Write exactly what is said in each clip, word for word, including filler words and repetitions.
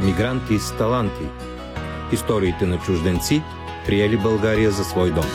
Мигранти с таланти. Историите на чужденци, приели България за свой дом.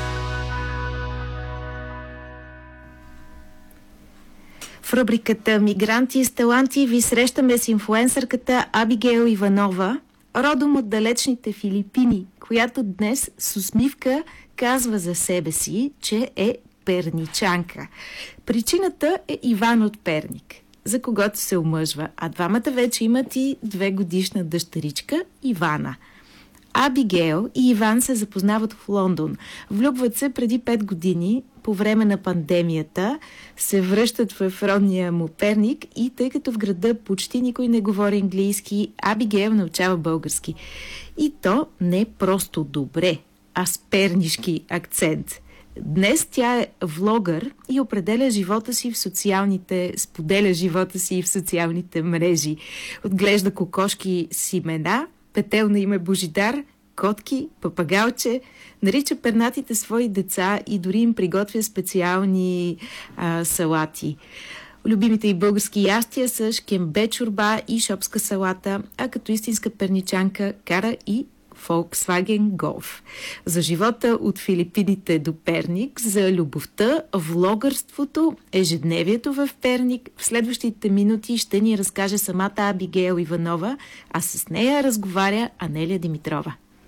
В рубриката Мигранти с таланти ви срещаме с инфлуенсърката Абигейл Иванова, родом от далечните Филипини, която днес с усмивка казва за себе си, че е перничанка. Причината е Иван от Перник, за когото се омъжва, а двамата вече имат и две годишна дъщеричка Ивана. Абигейл и Иван се запознават в Лондон. Влюбват се преди пет години, по време на пандемията, се връщат в родния му Перник и тъй като в града почти никой не говори английски, Абигейл научава български. И то не просто добре, а с пернишки акцент. Днес тя е влогър и определя живота си в социалните, споделя живота си в социалните мрежи. Отглежда кокошки с имена, петел на име Божидар, котки, папагалче, нарича пернатите свои деца и дори им приготвя специални а, салати. Любимите и български ястия са шкембе чорба и шопска салата, а като истинска перничанка кара и Volkswagen Golf. За живота от Филипините до Перник, за любовта, влогърството, ежедневието в Перник, в следващите минути ще ни разкаже самата Абигейл Иванова, а с нея разговаря Анелия Димитрова.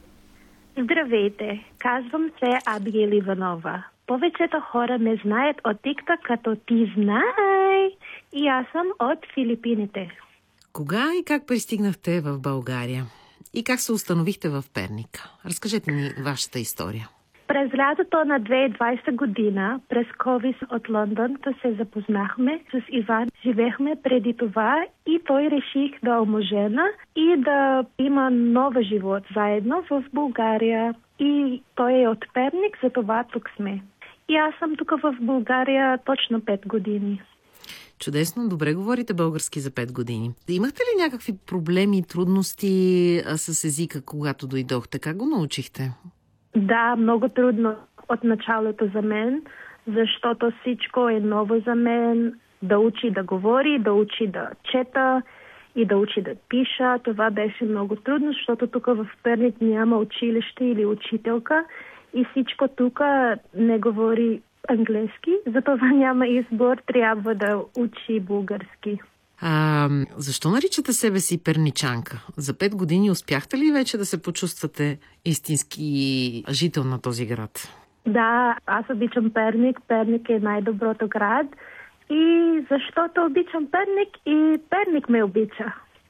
Здравейте, казвам се Абигейл Иванова. Повечето хора ме знаят от TikTok като Ти знай. И аз съм от Филипините. Кога и как пристигнахте в България? И как се установихте в Перник? Разкажете ни вашата история. През лятото на две хиляди и двадесета година, през ковид от Лондон, да се запознахме с Иван. Живехме преди това и той реших да омъжена и да има нова живот заедно в България. И той е от Перник, за това тук сме. И аз съм тук в България точно пет години. Чудесно, добре говорите български за пет години. Имахте ли някакви проблеми и трудности с езика, когато дойдохте? Как го научихте? Да, много трудно от началото за мен, защото всичко е ново за мен. Да учи да говори, да учи да чета и да учи да пиша. Това беше много трудно, защото тук в Перник няма училище или учителка и всичко тук не говори английски, затова няма избор, трябва да учи български. А, защо наричате себе си перничанка? За пет години успяхте ли вече да се почувствате истински жител на този град? Да, аз обичам Перник. Перник е най-доброто град. И защото обичам Перник и Перник ме обича.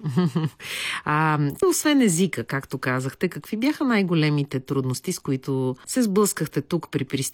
А, освен езика, както казахте, какви бяха най-големите трудности, с които се сблъскахте тук при пристигането?